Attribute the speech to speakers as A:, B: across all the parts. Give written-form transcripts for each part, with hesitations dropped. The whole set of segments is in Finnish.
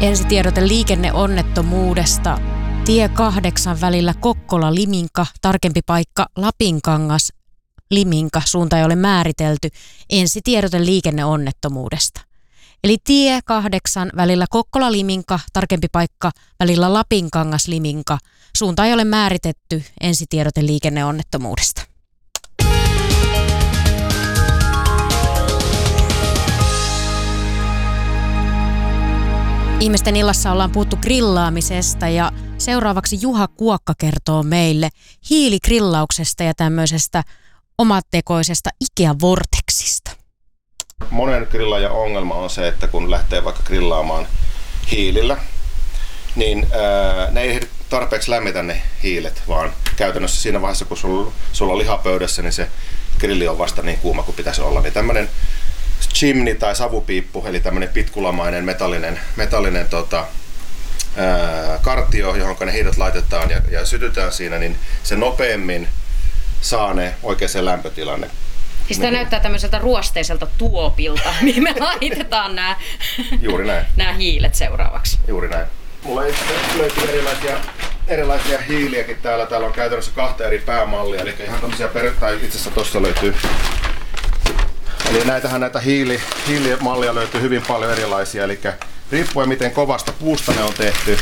A: Ensitiedote liikenneonnettomuudesta. Tie 8 välillä Kokkola-Liminka, tarkempi paikka Lapinkangas, Liminka, suunta ei ole määritelty. Ensitiedote liikenneonnettomuudesta. Eli tie 8 välillä Kokkola-Liminka, tarkempi paikka välillä Lapinkangas, Liminka, suunta ei ole määritetty. Ensitiedote liikenneonnettomuudesta. Ihmisten illassa ollaan puhuttu grillaamisesta ja seuraavaksi Juha Kuokka kertoo meille hiiligrillauksesta ja tämmöisestä omatekoisesta Ikea-vorteksista.
B: Monen grillaajan ongelma on se, että kun lähtee vaikka grillaamaan hiilillä, niin ne ei tarpeeksi lämmitä ne hiilet, vaan käytännössä siinä vaiheessa, kun sulla on liha pöydässä, niin se grilli on vasta niin kuuma kuin pitäisi olla. Niin tämmöinen chimney tai savupiippu, eli tämmöinen pitkulamainen metallinen kartio, johon ne hiilet laitetaan ja sytytään siinä, niin se nopeammin saa ne oikeaan lämpötilanne.
C: Siis tämä näyttää tämmöiseltä ruosteiselta tuopilta, mihin me laitetaan nämä hiilet seuraavaksi.
B: Juuri näin. Mulla löytyy erilaisia hiiliäkin täällä. Täällä on käytännössä 2 eri päämallia, eli ihan tämmöisiä itse asiassa tossa löytyy. Eli näitä hiilimallia löytyy hyvin paljon erilaisia, eli riippuen miten kovasta puusta ne on tehty,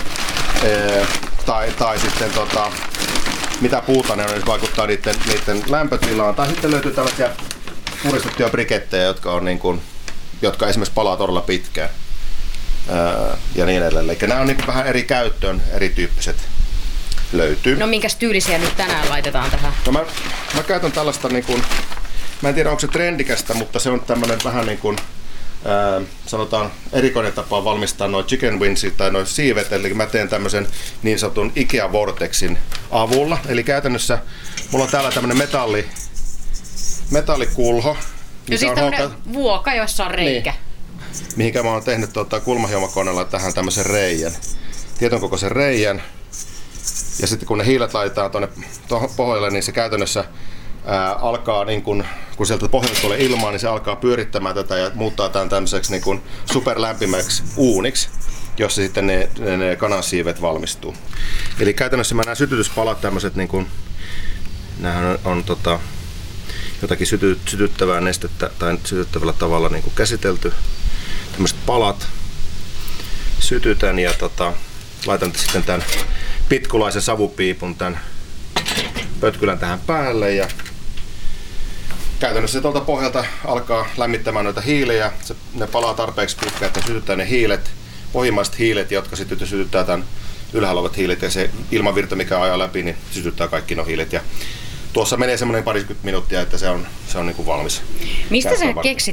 B: tai sitten mitä puuta ne on, niin vaikuttaa niiden lämpötilaan. Tai sitten löytyy tällaisia puristettuja brikettejä, jotka esimerkiksi palaa todella pitkään. Ja niin edelleen. Eli nämä on niin vähän eri käyttöön, erityyppiset löytyy.
C: No minkäs tyylisiä nyt tänään laitetaan tähän?
B: No mä käytän tällaista, mä en tiedä onko se trendikästä, mutta se on tämmönen vähän sanotaan erikoinen tapa valmistaa nuo chicken wingsit tai nuo siivet, eli mä teen tämmöisen niin sanotun Ikea-vortexin avulla. Eli käytännössä mulla on täällä tämmönen metallikulho.
C: Ja siis tämmönen vuoka, jossa on reikä.
B: Niin, mihinkä mä oon tehnyt kulmahiomakoneella tähän tämmösen reijän. Tietyn kokoisen reijän. Ja sitten kun ne hiilet laitetaan tuonne pohjalle, niin se käytännössä alkaa, kun sieltä pohjalta tulee ilmaa, niin se alkaa pyörittämään tätä ja muuttaa tämän tämmöiseksi superlämpimäksi uuniksi, jossa sitten ne kanansiivet valmistuu. Eli käytännössä nämä sytytyspalat, tämmöiset, nämähän on jotakin sytyttävää nestettä tai sytyttävällä tavalla käsitelty. Tämmöiset palat sytytän ja laitan sitten tämän pitkulaisen savupiipun tämän pötkylän tähän päälle ja käytännössä tuolta pohjalta alkaa lämmittämään noita hiilejä. Ne palaa tarpeeksi pitkään, että sytytään ne hiilet, pohjimmaiset hiilet, jotka sitten sytyttää tämän ylhäällä olevat hiilet ja se ilmavirta, mikä ajaa läpi, niin sytyttää kaikki nuo hiilet. Ja tuossa menee semmoinen 20 minuuttia, että se on valmis.
C: Mistä sä keksit